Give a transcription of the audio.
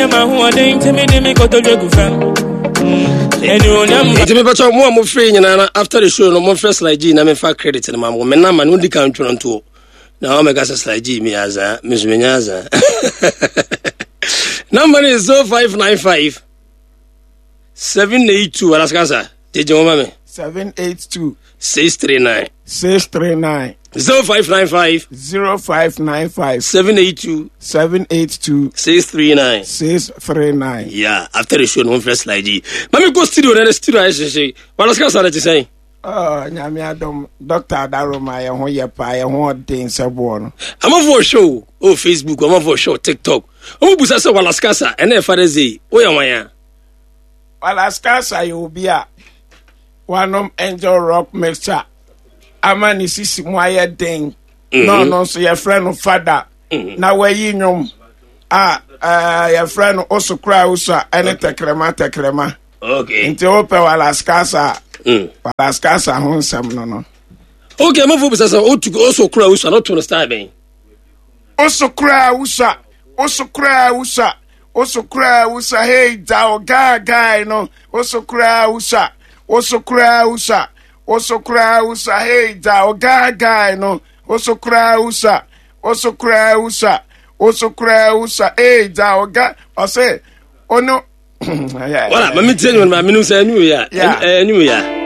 my who didn't tell me go to the fam. It's me better more free after the show. No more first like G. I'm in fact credit and my woman. I'm an only country on tour. Now I'm a gas like G. Me as a Miss Minyaza. Number is 0595 782. Alaskasa. Did you want me? 782 639 639 0595 0595 782 639 639. Yeah, after the show, no first like G. Mami go studio, then the studio I say. What else can I say? Oh, nyame adom Dr. Daroma ye ho ye pa ye ho den sebo. I'm up for a show. Oh, Facebook, I'm up for a show, TikTok. I'm up busa Walaskasa, and then Father Z. Oh, yeah, Walaskasa you be a one angel rock mixture. Amani sisi moye den. No, so your friend of father. Na we yinyum. Your friend also cry usa ene tekrema. Okay. Nti ope Walaskasa. Walaskasa honsam no. Okay, I'm up for busa also cry usa not to understand me. Also cry usa. Hey, thou guy no. Also cry usa. Hey, thou guy no. Also cry usa. Hey, thou guy. I say, oh no. Voilà, let me tell you, my minus, I knew ya.